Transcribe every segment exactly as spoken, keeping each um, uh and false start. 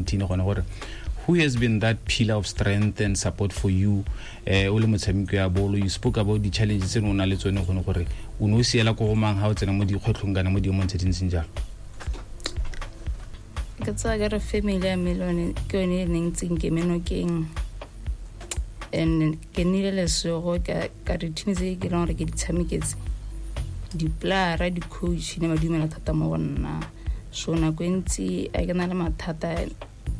seventeen gone gore who has been that pillar of strength and support for you eh o le motshameko ya bolo? You spoke about the challenges tse nona le tsone gone gore o no siela go mang ha o tsena mo dikgwetlhong kana mo diemong tse dintse jalo. Ke tsa ga family ya melone ke one neng tseng ke menokeng and ke nile le so go ka ka ditini tse ke rona ke ditshameketse di plara di coach ne ba dumela thata mo bona so na go ntsi a ke na le mathata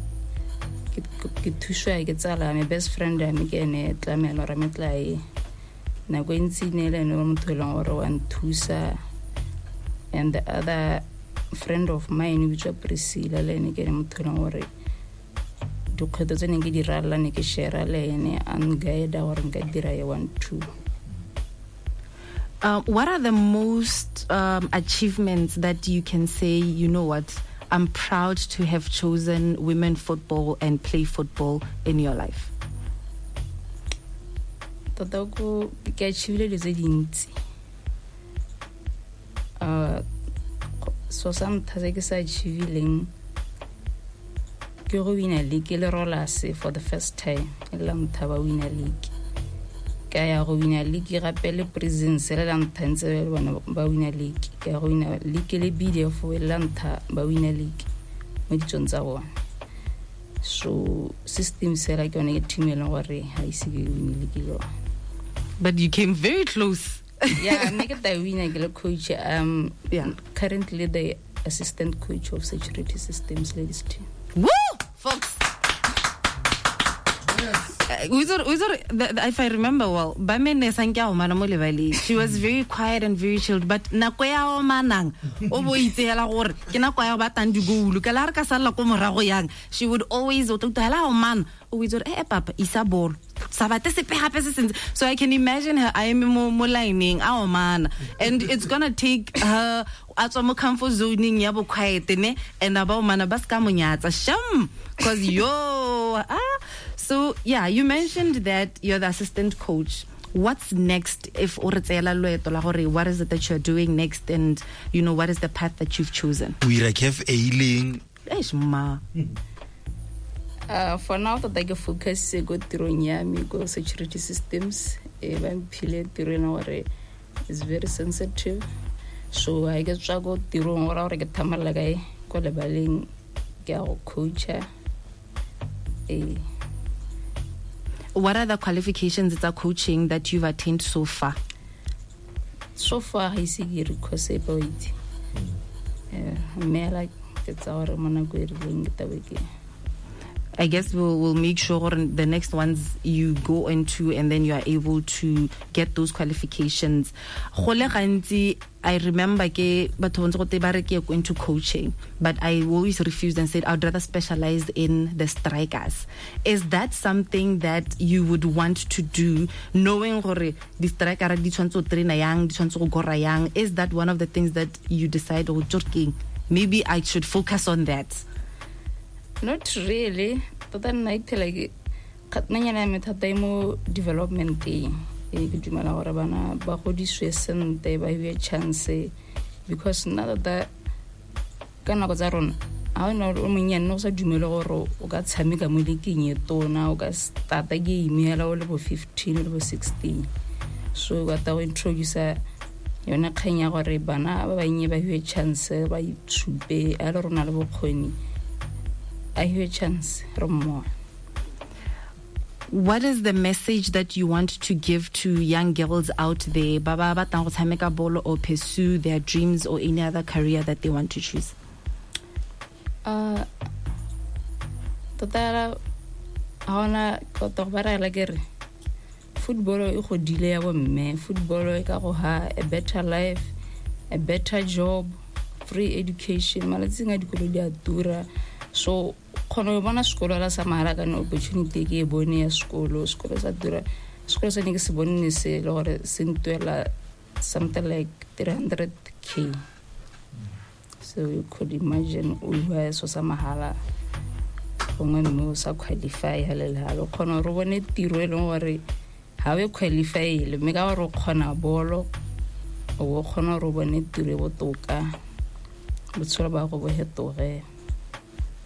ke thushwa ke tsala my best friend ya me ke ene tlamelo ra metlae na go ntsi ne le no motho le gore wa nthusa and the other friend of mine which was Priscilla le ne ke ne motho le gore dikgwetlho tse ne ke di rala ne ke share le ene and guide gore nka dira ya one two. Uh, what are the most um, achievements that you can say, you know what, I'm proud to have chosen women football and play football in your life? Tota go ke achievile le tse dintsi. Uh, so sometimes ke sa achieving ke go win a league le Rolase for the first time. Le mthaba win a league. Kaya go win a league gape le presence le lanthanse bana ba win a league. Kaya go win a league le video for lantha ba win a league. Mo ditsontsha bona. So system se la ke one ke team le gore ha ise ke win league lo. But you came very close. Yeah, make it the winner ke le coach um yeah, currently the assistant coach of security systems ladies team. Woo! Folks. If I remember well, she was very quiet and very chilled, but nakoya o manang o bo itela gore ke nako ya ba tandi gulu ka la re ka sala ko morago yang she would always o tla o man o itse eh papa isa ball sabate se pe hape se sentse. So I can imagine her I am mo mo lining a o man and it's going to take her atso mo comfort zoning ya bo quiet ne and about mana ba ska mo nyatsa sham cuz yo ah. So yeah, you mentioned that you're the assistant coach. What's next if what is it that you're doing next, and you know what is the path that you've chosen? We like have ailing. Uh, for now, that I can focus go through me go security systems. Even pile through is very sensitive, so I get struggle through or I get tamalagai ko le baling go coach. Eh. What are the qualifications that are coaching that you've attained so far? So far, I see you request about it. Me like it's our monaguer ring the week. I guess we'll we'll make sure the next ones you go into and then you are able to get those qualifications. I remember ke batho bontse go te ba re ke go into coaching, but I always refused and said I'd rather specialize in the strikers. Is that something that you would want to do, knowing gore di striker di tshwantse go traina yang di tshwantse go gora yang? Is that one of the things that you decide or joking maybe I should focus on that? Not really. Tota nna I feel like katnanyana me thata mo development e ke dumela gore bana ba godiswe sente ba be chance because nna that kana go tsa rona a ona o monyane no sa dumela gore o ka tshameka mo leking e tona o ka start game ya la o le bo fifteen o le bo sixteen, so ga ta go introduce yona kganya gore bana ba ba nye ba be chance ba itshupe a le rona le bokgoni I have a chance from more. What is the message that you want to give to young girls out there, baba ba tang go tshameka bolo or pursue their dreams or any other career that they want to choose? Uh, tota haona go to ba ra la ke re football e go dile ya bo mme, football e ka go ha a better life, a better job, free education, malatsinga dikolo di a tura. So kono bona sekolo la sa mara ka no opportunity ke bone ya sekolo sekolo sa dura sekolo sa ne ke se bone se le gore se ntwela something like three hundred K, so you could imagine o wa so sa mahala gongwe mo sa qualify halela lo kono ro bone tiro e leng gore ha we qualify le me ka ro khona bolo o khona ro bone tiro e botoka botsholo ba go bo hetoge.